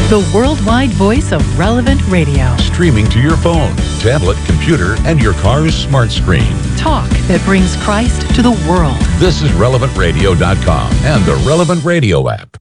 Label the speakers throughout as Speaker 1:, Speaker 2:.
Speaker 1: The worldwide voice of Relevant Radio.
Speaker 2: Streaming to your phone, tablet, computer, and your car's smart screen.
Speaker 1: Talk that brings Christ to the world.
Speaker 2: This is RelevantRadio.com and the Relevant Radio app.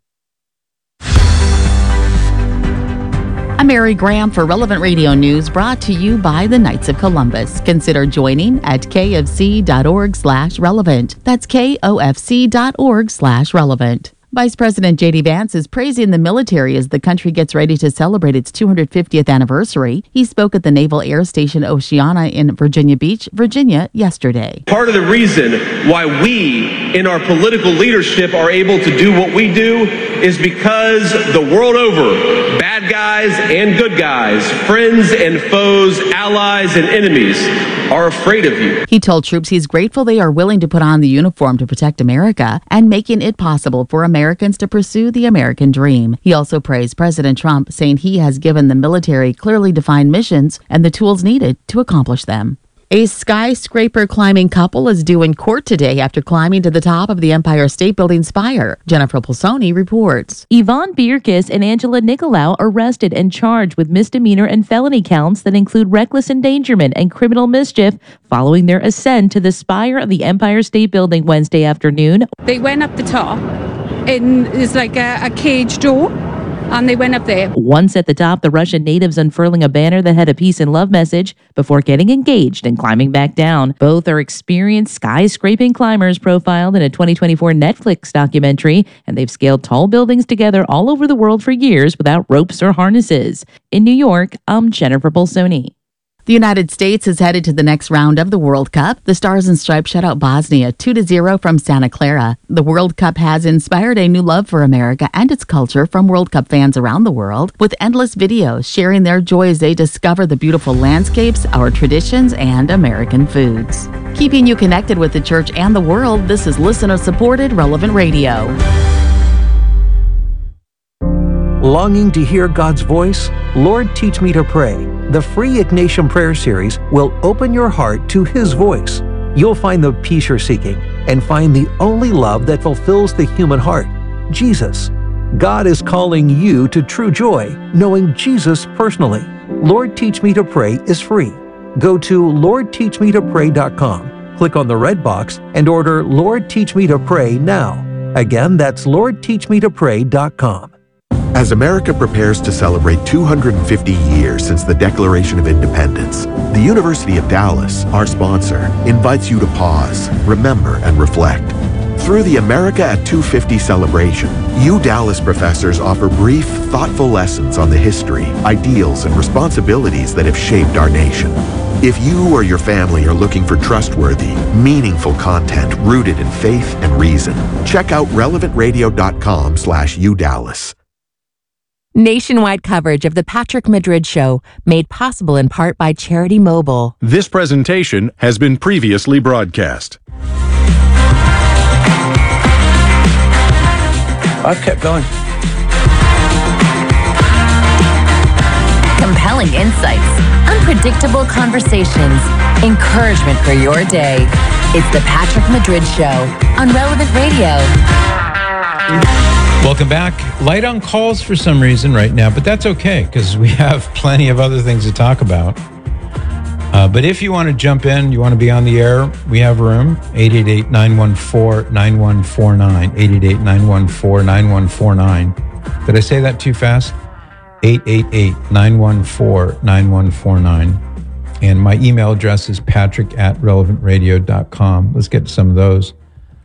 Speaker 3: I'm Mary Graham for Relevant Radio News, brought to you by the Knights of Columbus. Consider joining at kfc.org/relevant. That's kofc.org/relevant. Vice President J.D. Vance is praising the military as the country gets ready to celebrate its 250th anniversary. He spoke at the Naval Air Station Oceana in Virginia Beach, Virginia, yesterday.
Speaker 4: Part of the reason why we in our political leadership are able to do what we do is because the world over, bad guys and good guys, friends and foes, allies and enemies are afraid of you.
Speaker 3: He told troops he's grateful they are willing to put on the uniform to protect America and making it possible for Americans to pursue the American dream. He also praised President Trump, saying he has given the military clearly defined missions and the tools needed to accomplish them. A skyscraper climbing couple is due in court today after climbing to the top of the Empire State Building spire. Jennifer Pulsoni reports.
Speaker 5: Yvonne Bierkes and Angela Nicolau arrested and charged with misdemeanor and felony counts that include reckless endangerment and criminal mischief following their ascent to the spire of the Empire State Building Wednesday afternoon.
Speaker 6: They went up the top, and it's like a cage door. And they went up there.
Speaker 5: Once at the top, the Russian natives unfurling a banner that had a peace and love message before getting engaged and climbing back down. Both are experienced skyscraping climbers profiled in a 2024 Netflix documentary, and they've scaled tall buildings together all over the world for years without ropes or harnesses. In New York, I'm Jennifer Bolsoni.
Speaker 3: The United States is headed to the next round of the World Cup. The Stars and Stripes shut out Bosnia 2-0 from Santa Clara. The World Cup has inspired a new love for America and its culture from World Cup fans around the world, with endless videos sharing their joy as they discover the beautiful landscapes, our traditions, and American foods. Keeping you connected with the church and the world, this is listener-supported Relevant Radio.
Speaker 7: Longing to hear God's voice? Lord, Teach Me to Pray. The free Ignatian Prayer Series will open your heart to His voice. You'll find the peace you're seeking and find the only love that fulfills the human heart, Jesus. God is calling you to true joy, knowing Jesus personally. Lord, Teach Me to Pray is free. Go to LordTeachMeToPray.com, click on the red box, and order Lord, Teach Me to Pray now. Again, that's LordTeachMeToPray.com.
Speaker 8: As America prepares to celebrate 250 years since the Declaration of Independence, the University of Dallas, our sponsor, invites you to pause, remember, and reflect. Through the America at 250 celebration, Dallas professors offer brief, thoughtful lessons on the history, ideals, and responsibilities that have shaped our nation. If you or your family are looking for trustworthy, meaningful content rooted in faith and reason, check out relevantradio.com/UDallas.
Speaker 9: Nationwide coverage of the Patrick Madrid Show, made possible in part by Charity Mobile.
Speaker 10: This presentation has been previously broadcast.
Speaker 11: I've kept going.
Speaker 9: Compelling insights, unpredictable conversations, encouragement for your day. It's the Patrick Madrid Show on Relevant Radio.
Speaker 12: Welcome back. Light on calls for some reason right now, but that's okay because we have plenty of other things to talk about. But if you want to jump in, you want to be on the air, we have room. 888-914-9149. 888-914-9149. Did I say that too fast? 888-914-9149. And my email address is patrick@relevantradio.com. Let's get to some of those.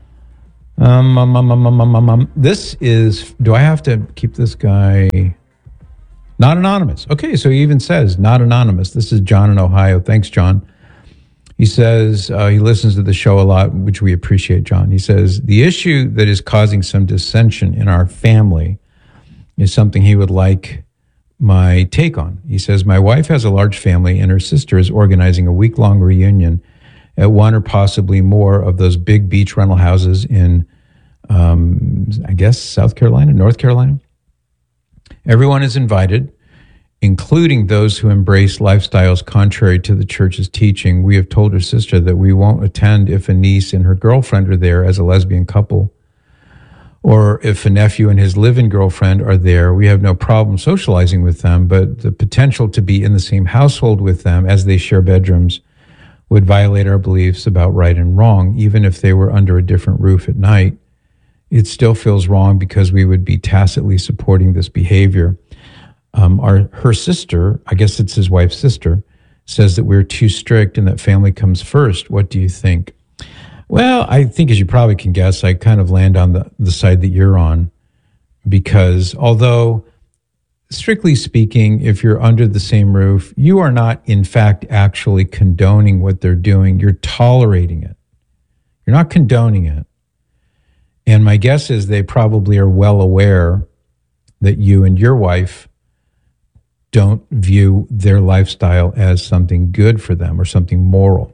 Speaker 12: This is, do I have to keep this guy not anonymous? Okay, so he even says not anonymous. This is John in Ohio. Thanks, John. He says he listens to the show a lot, which we appreciate, John. He says the issue that is causing some dissension in our family is something he would like my take on. He says, my wife has a large family and her sister is organizing a week-long reunion at one or possibly more of those big beach rental houses in, I guess, South Carolina, North Carolina. Everyone is invited, including those who embrace lifestyles contrary to the church's teaching. We have told her sister that we won't attend if a niece and her girlfriend are there as a lesbian couple. Or if a nephew and his live-in girlfriend are there, we have no problem socializing with them, but the potential to be in the same household with them as they share bedrooms would violate our beliefs about right and wrong. Even if they were under a different roof at night, it still feels wrong because we would be tacitly supporting this behavior. Her sister, I guess it's his wife's sister, says that we're too strict and that family comes first. What do you think? Well, I think, as you probably can guess, I kind of land on the side that you're on, because although, strictly speaking, if you're under the same roof, you are not, in fact, actually condoning what they're doing. You're tolerating it. You're not condoning it. And my guess is they probably are well aware that you and your wife don't view their lifestyle as something good for them or something moral.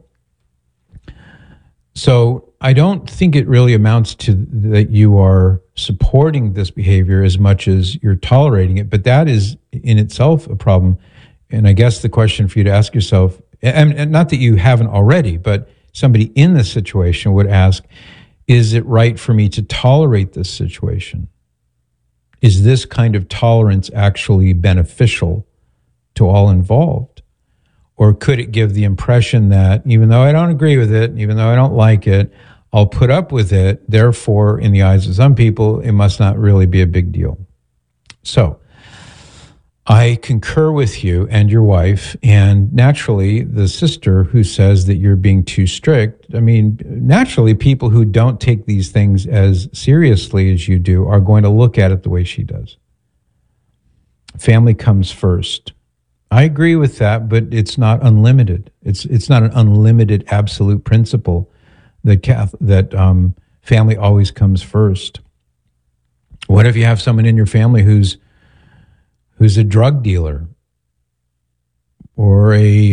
Speaker 12: So I don't think it really amounts to that you are supporting this behavior as much as you're tolerating it, but that is in itself a problem. And I guess the question for you to ask yourself, and not that you haven't already, but somebody in this situation would ask, is it right for me to tolerate this situation? Is this kind of tolerance actually beneficial to all involved? Or could it give the impression that even though I don't agree with it, even though I don't like it, I'll put up with it. Therefore, in the eyes of some people, it must not really be a big deal. So I concur with you and your wife, and naturally the sister who says that you're being too strict. I mean, naturally people who don't take these things as seriously as you do are going to look at it the way she does. Family comes first. I agree with that, but it's not unlimited. It's not an unlimited absolute principle that family always comes first. What if you have someone in your family who's a drug dealer or I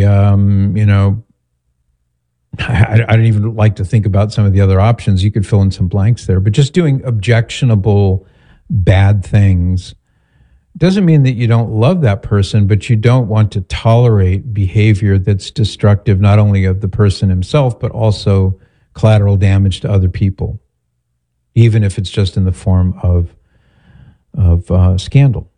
Speaker 12: don't even like to think about some of the other options. You could fill in some blanks there, but just doing objectionable bad things doesn't mean that you don't love that person, but you don't want to tolerate behavior that's destructive, not only of the person himself, but also collateral damage to other people, even if it's just in the form of scandal.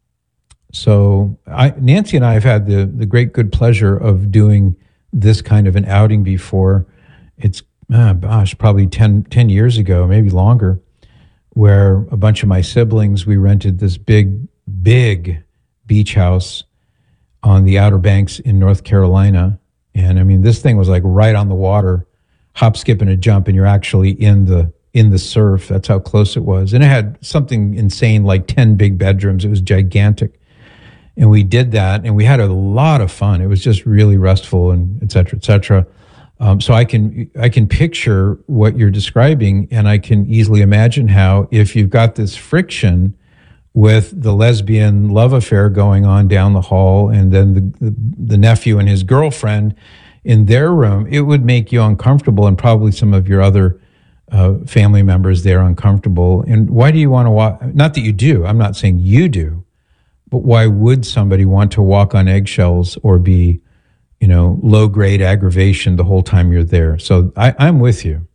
Speaker 12: So Nancy and I have had the great good pleasure of doing this kind of an outing before. It's, probably 10 years ago, maybe longer, where a bunch of my siblings, we rented this big beach house on the Outer Banks in North Carolina. And I mean, this thing was like right on the water, hop, skip, and a jump, and you're actually in the surf. That's how close it was. And it had something insane, like 10 big bedrooms. It was gigantic. And we did that, and we had a lot of fun. It was just really restful, and et cetera, et cetera. So I can picture what you're describing, and I can easily imagine how, if you've got this friction with the lesbian love affair going on down the hall, and then the nephew and his girlfriend in their room, it would make you uncomfortable, and probably some of your other family members there uncomfortable. And why do you want to walk? Not that you do. I'm not saying you do. But why would somebody want to walk on eggshells or be, low-grade aggravation the whole time you're there? So I'm with you.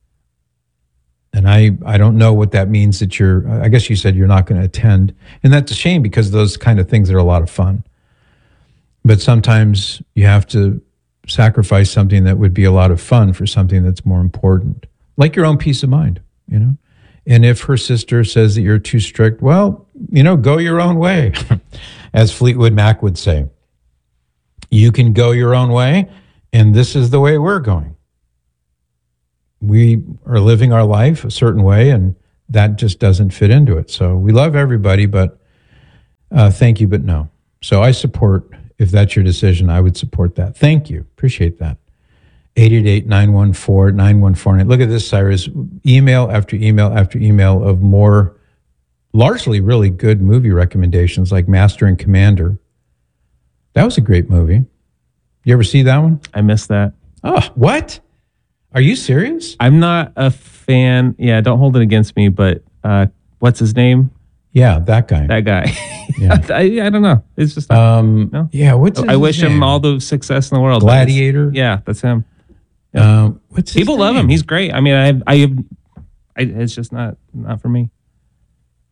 Speaker 12: And I don't know what that means that I guess you said you're not going to attend. And that's a shame, because those kind of things are a lot of fun. But sometimes you have to sacrifice something that would be a lot of fun for something that's more important, like your own peace of mind, And if her sister says that you're too strict, well, go your own way, as Fleetwood Mac would say. You can go your own way, and this is the way we're going. We are living our life a certain way, and that just doesn't fit into it. So we love everybody, but thank you, but no. So I support, if that's your decision, I would support that. Thank you. Appreciate that. 888-914-9149. Look at this, Cyrus. Email after email after email of more largely really good movie recommendations, like Master and Commander. That was a great movie. You ever see that one?
Speaker 11: I missed that.
Speaker 12: Oh, what? Are you serious?
Speaker 11: I'm not a fan. Yeah, don't hold it against me, but what's his name?
Speaker 12: Yeah, that guy.
Speaker 11: That guy.
Speaker 12: Yeah.
Speaker 11: I don't know. It's just no.
Speaker 12: Yeah, what's his
Speaker 11: I wish
Speaker 12: name?
Speaker 11: him all the success in the world.
Speaker 12: Gladiator?
Speaker 11: Yeah, that's him.
Speaker 12: What's his
Speaker 11: People love
Speaker 12: name?
Speaker 11: him. He's great. I mean, it's just not for me.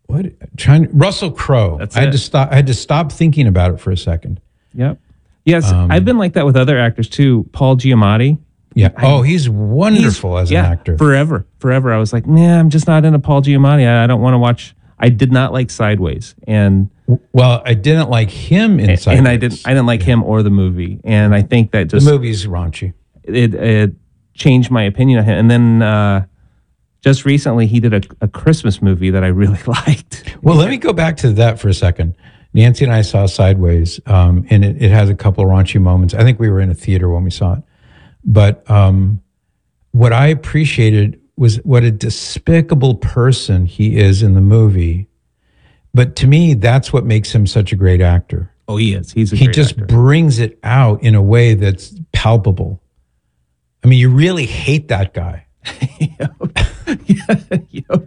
Speaker 12: Russell Crowe.
Speaker 11: That's
Speaker 12: I had
Speaker 11: it.
Speaker 12: to stop. I had to stop thinking about it for a second.
Speaker 11: Yep. Yes, I've been like that with other actors too. Paul Giamatti.
Speaker 12: Yeah. He's wonderful as an actor.
Speaker 11: Forever. I was like, nah, I'm just not into Paul Giamatti. I don't want to watch. I did not like Sideways, and
Speaker 12: I didn't like him in Sideways,
Speaker 11: and I didn't like him or the movie, and I think that just
Speaker 12: the movie's raunchy.
Speaker 11: It changed my opinion of him, and then just recently he did a Christmas movie that I really liked.
Speaker 12: Well, let me go back to that for a second. Nancy and I saw Sideways, and it has a couple of raunchy moments. I think we were in a theater when we saw it. But what I appreciated was what a despicable person he is in the movie. But to me, that's what makes him such a great actor.
Speaker 11: Oh, he is. He
Speaker 12: just brings it out in a way that's palpable. I mean, you really hate that guy.
Speaker 11: Yep.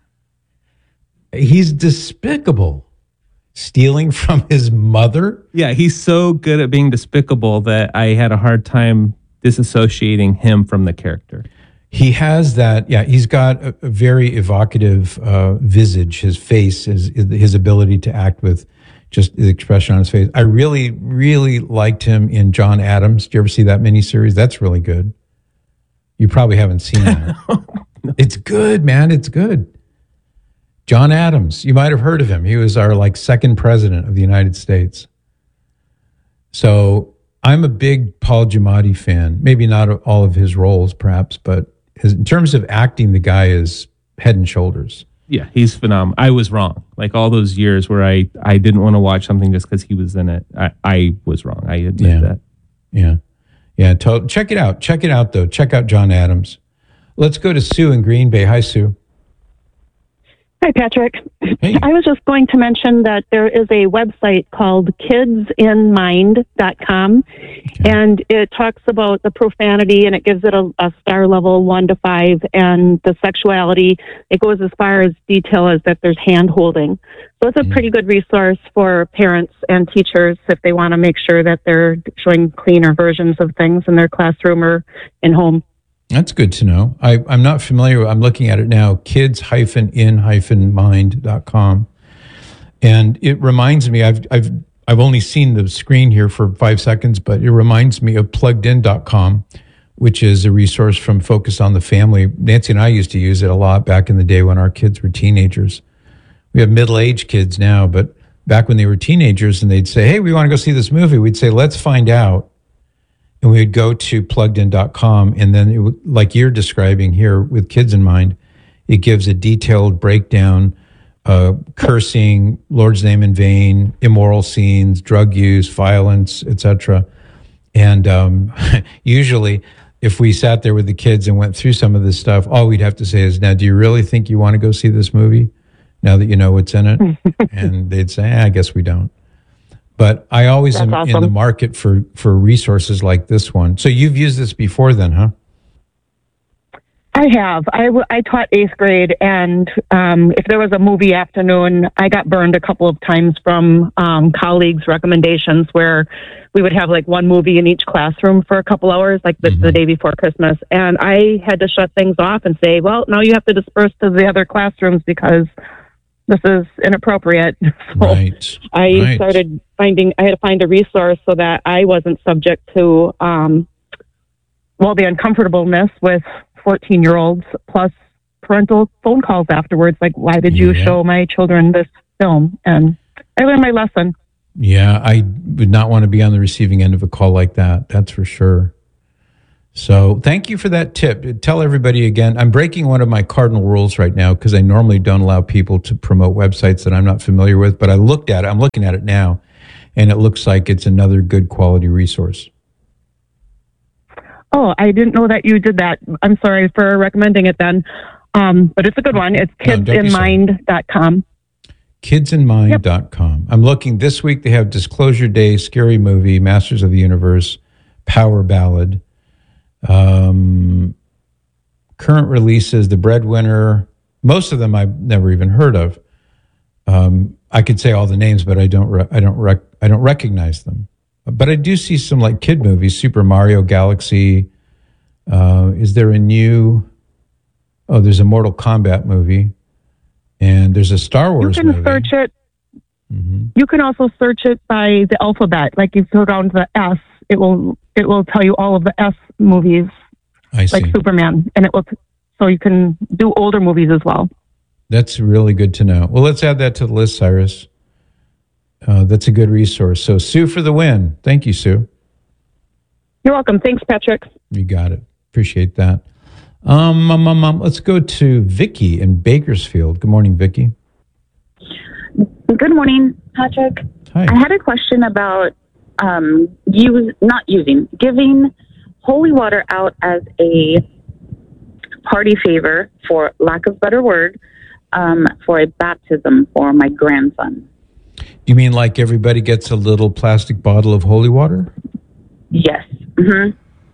Speaker 12: He's despicable. Stealing from his mother?
Speaker 11: Yeah, he's so good at being despicable that I had a hard time disassociating him from the character.
Speaker 12: He has that, he's got a very evocative visage, his face, his ability to act with just the expression on his face. I really, really liked him in John Adams. Did you ever see that miniseries? That's really good. You probably haven't seen that. No. It's good, man. It's good. John Adams, you might have heard of him. He was our second president of the United States. So I'm a big Paul Giamatti fan. Maybe not all of his roles, perhaps, but in terms of acting, the guy is head and shoulders.
Speaker 11: Yeah, he's phenomenal. I was wrong. Like all those years where I didn't want to watch something just because he was in it. I was wrong. I admit that.
Speaker 12: Yeah. Check it out. Check it out, though. Check out John Adams. Let's go to Sue in Green Bay. Hi, Sue.
Speaker 13: Hi, Patrick.
Speaker 12: Hey.
Speaker 13: I was just going to mention that there is a website called kidsinmind.com, and it talks about the profanity, and it gives it a star level 1 to 5, and the sexuality. It goes as far as detail as that there's hand holding. So it's a pretty good resource for parents and teachers if they want to make sure that they're showing cleaner versions of things in their classroom or in home.
Speaker 12: That's good to know. I'm not familiar. I'm looking at it now, kids-in-mind.com. And it reminds me, I've only seen the screen here for 5 seconds, but it reminds me of pluggedin.com, which is a resource from Focus on the Family. Nancy and I used to use it a lot back in the day when our kids were teenagers. We have middle-aged kids now, but back when they were teenagers and they'd say, hey, we want to go see this movie, we'd say, let's find out. And we would go to pluggedin.com, and then, it would, like you're describing here with Kids in Mind, it gives a detailed breakdown, cursing, Lord's name in vain, immoral scenes, drug use, violence, etc. And usually, if we sat there with the kids and went through some of this stuff, all we'd have to say is, now, do you really think you want to go see this movie now that you know what's in it? And they'd say, I guess we don't. But I always am in the market for resources like this one. So you've used this before then, huh?
Speaker 13: I have. I taught 8th grade, and if there was a movie afternoon, I got burned a couple of times from colleagues' recommendations where we would have one movie in each classroom for a couple hours, the day before Christmas. And I had to shut things off and say, well, now you have to disperse to the other classrooms because this is inappropriate. So I started I had to find a resource so that I wasn't subject to, the uncomfortableness with 14-year-olds plus parental phone calls afterwards. Like, why did you show my children this film? And I learned my lesson.
Speaker 12: Yeah, I would not want to be on the receiving end of a call like that. That's for sure. So thank you for that tip. Tell everybody again, I'm breaking one of my cardinal rules right now because I normally don't allow people to promote websites that I'm not familiar with, but I'm looking at it now, and it looks like it's another good quality resource.
Speaker 13: Oh, I didn't know that you did that. I'm sorry for recommending it then. But it's a good one. It's kidsinmind.com.
Speaker 12: Kidsinmind.com. I'm looking this week. They have Disclosure Day, Scary Movie, Masters of the Universe, Power Ballad. Current releases, The Breadwinner. Most of them I've never even heard of. I could say all the names, but I don't recognize them. But I do see some kid movies. Super Mario Galaxy. Is there a new? Oh, there's a Mortal Kombat movie. And there's a Star
Speaker 13: You
Speaker 12: Wars
Speaker 13: can
Speaker 12: movie.
Speaker 13: search it. You can also search it by the alphabet. Like if you go down to the S, it will tell you all of the S movies,
Speaker 12: I see.
Speaker 13: like Superman, and so you can do older movies as well.
Speaker 12: That's really good to know. Well, let's add that to the list, Cyrus. That's a good resource. So Sue for the win. Thank you, Sue.
Speaker 13: You're welcome. Thanks, Patrick.
Speaker 12: You got it. Appreciate that. Let's go to Vicky in Bakersfield. Good morning, Vicky.
Speaker 14: Good morning, Patrick.
Speaker 12: Hi.
Speaker 14: I had a question about giving holy water out as a party favor, for lack of better word, for a baptism for my grandson.
Speaker 12: You mean like everybody gets a little plastic bottle of holy water?
Speaker 14: Yes. Mm-hmm.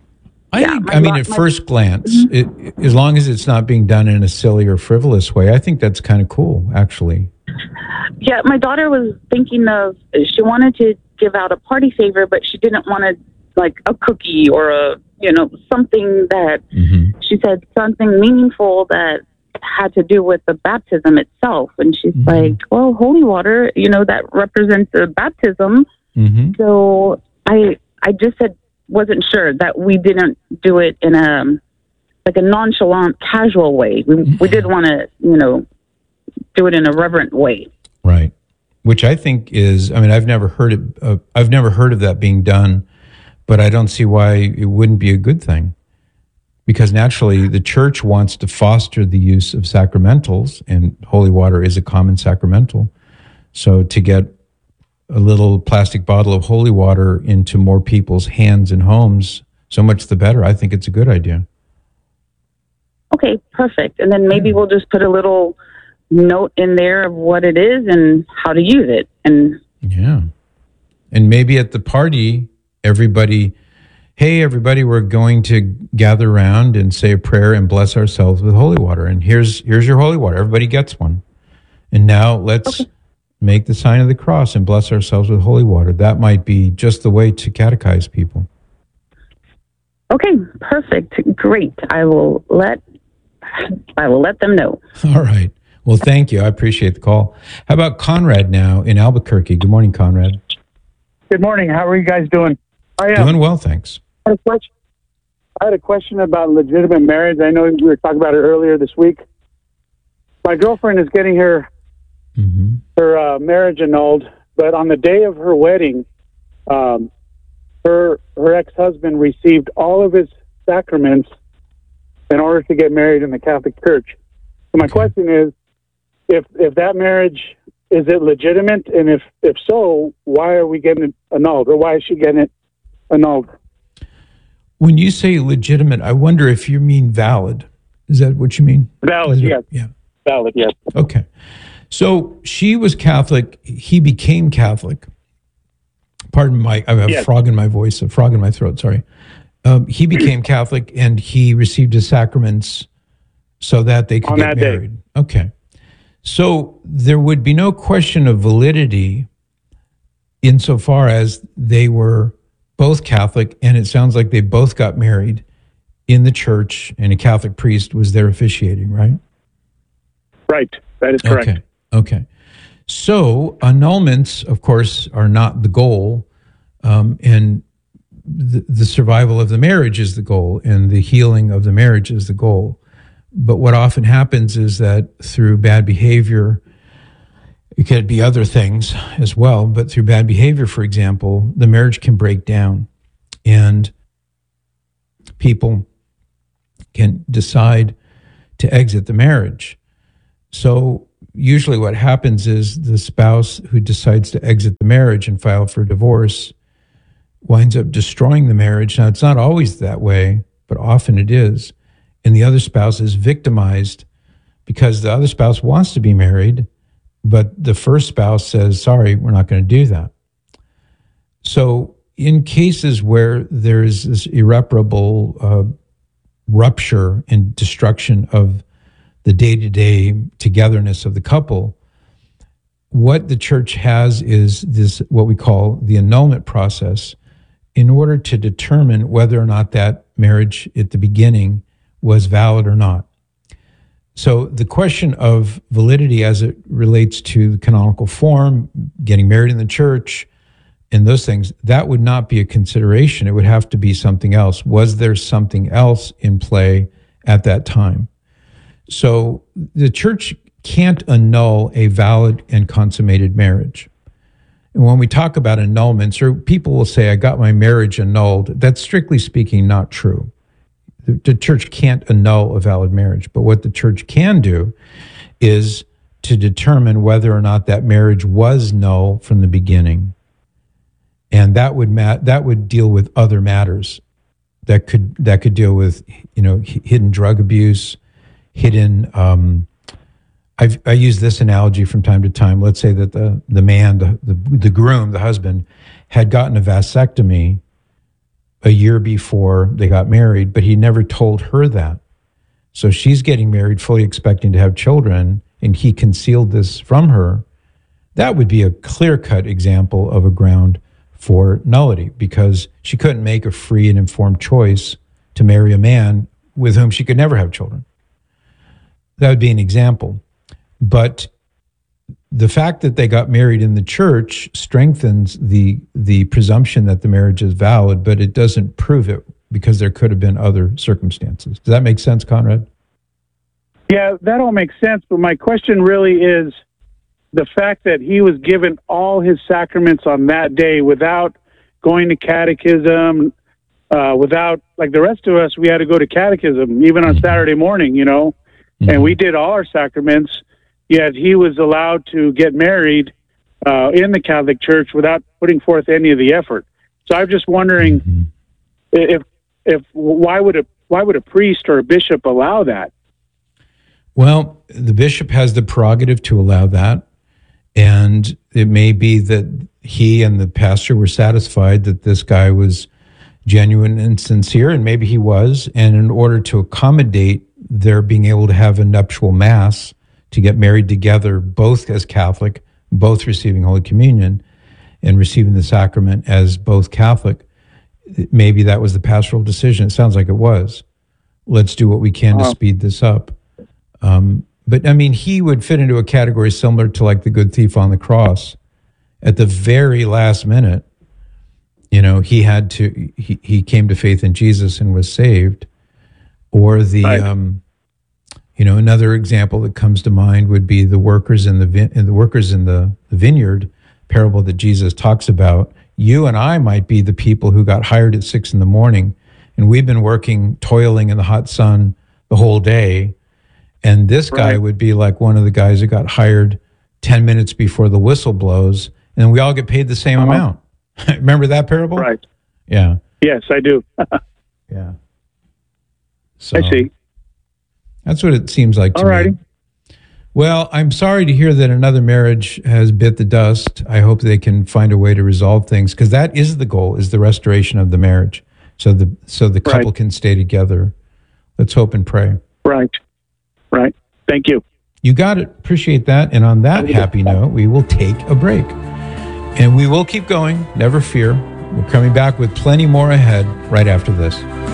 Speaker 12: I mean, at first glance, as long as it's not being done in a silly or frivolous way, I think that's kind of cool, actually.
Speaker 14: Yeah, my daughter was thinking of, she wanted to give out a party favor, but she didn't want to, like, a cookie or something that, she said something meaningful that had to do with the baptism itself. And she's like, well, holy water, that represents the baptism. So I just wasn't sure that we didn't do it in a nonchalant, casual way. We did want to, do it in a reverent way.
Speaker 12: Right. Which I think is, I've never heard of that being done, but I don't see why it wouldn't be a good thing. Because naturally, the church wants to foster the use of sacramentals, and holy water is a common sacramental. So to get a little plastic bottle of holy water into more people's hands and homes, so much the better. I think it's a good idea.
Speaker 14: Okay, perfect. And then maybe we'll just put a little note in there of what it is and how to use it. And
Speaker 12: maybe at the party, everybody, we're going to gather around and say a prayer and bless ourselves with holy water. And here's your holy water. Everybody gets one. And now let's make the sign of the cross and bless ourselves with holy water. That might be just the way to catechize people.
Speaker 14: Okay, perfect. Great. I will let them know.
Speaker 12: All right. Well, thank you. I appreciate the call. How about Conrad now in Albuquerque? Good morning, Conrad.
Speaker 15: Good morning. How are you guys doing?
Speaker 12: Doing well, thanks.
Speaker 15: I had a question about legitimate marriage. I know we were talking about it earlier this week. My girlfriend is getting her marriage annulled, but on the day of her wedding, her ex-husband received all of his sacraments in order to get married in the Catholic Church. So my question is, if that marriage, is it legitimate? And if so, why are we getting it annulled, or why is she getting it annulled?
Speaker 12: When you say legitimate, I wonder if you mean valid. Is that what you mean?
Speaker 15: Valid, yes.
Speaker 12: Yeah.
Speaker 15: Valid, yes.
Speaker 12: Okay. So she was Catholic. He became Catholic. Pardon I have a frog in my voice, a frog in my throat, sorry. He became Catholic and he received his sacraments so that they could get married. Okay. So there would be no question of validity insofar as they were both Catholic, and it sounds like they both got married in the church, and a Catholic priest was there officiating, right?
Speaker 15: Right. That is correct.
Speaker 12: Okay. So annulments, of course, are not the goal, and the survival of the marriage is the goal, and the healing of the marriage is the goal. But what often happens is that through bad behavior, it could be other things as well, but through bad behavior, for example, the marriage can break down and people can decide to exit the marriage. So usually what happens is the spouse who decides to exit the marriage and file for divorce winds up destroying the marriage. Now, it's not always that way, but often it is. And the other spouse is victimized because the other spouse wants to be married, but the first spouse says, sorry, we're not going to do that. So in cases where there's this irreparable rupture and destruction of the day-to-day togetherness of the couple, what the church has is this, what we call the annulment process, in order to determine whether or not that marriage at the beginning was valid or not. So the question of validity as it relates to the canonical form, getting married in the church, and those things, that would not be a consideration. It would have to be something else. Was there something else in play at that time? So the church can't annul a valid and consummated marriage. And when we talk about annulments, or people will say, I got my marriage annulled, that's strictly speaking not true. The church can't annul a valid marriage, but what the church can do is to determine whether or not that marriage was null from the beginning. And that would deal with other matters that could deal with, hidden drug abuse, hidden. I use this analogy from time to time. Let's say that the man, the groom, the husband, had gotten a vasectomy a year before they got married, but he never told her that. So she's getting married, fully expecting to have children, and he concealed this from her. That would be a clear-cut example of a ground for nullity, because she couldn't make a free and informed choice to marry a man with whom she could never have children. That would be an example. But the fact that they got married in the church strengthens the presumption that the marriage is valid, but it doesn't prove it, because there could have been other circumstances. Does that make sense, Conrad?
Speaker 15: Yeah, that all makes sense. But my question really is the fact that he was given all his sacraments on that day without going to catechism, without, like the rest of us, we had to go to catechism, even on Saturday morning, and we did all our sacraments. Yet he was allowed to get married in the Catholic Church without putting forth any of the effort. So I'm just wondering if why would a priest or a bishop allow that?
Speaker 12: Well, the bishop has the prerogative to allow that, and it may be that he and the pastor were satisfied that this guy was genuine and sincere, and maybe he was, and in order to accommodate their being able to have a nuptial mass, to get married together, both as Catholic, both receiving Holy Communion and receiving the sacrament as both Catholic, maybe that was the pastoral decision. It sounds like it was. Let's do what we can to speed this up. But I mean, he would fit into a category similar to like the good thief on the cross. At the very last minute, he came to faith in Jesus and was saved. Or another example that comes to mind would be the workers in the vineyard parable that Jesus talks about. You and I might be the people who got hired at 6 a.m, and we've been toiling in the hot sun the whole day. And this guy would be like one of the guys that got hired 10 minutes before the whistle blows, and we all get paid the same amount. Remember that parable?
Speaker 15: Right.
Speaker 12: Yeah.
Speaker 15: Yes, I do.
Speaker 12: Yeah. So,
Speaker 15: I see.
Speaker 12: That's what it seems like to me. Well, I'm sorry to hear that another marriage has bit the dust. I hope they can find a way to resolve things, because that is the goal, is the restoration of the marriage, so the couple can stay together. Let's hope and pray.
Speaker 15: Right. Thank you.
Speaker 12: You got it. Appreciate that. And on that happy note, we will take a break. And we will keep going. Never fear. We're coming back with plenty more ahead right after this.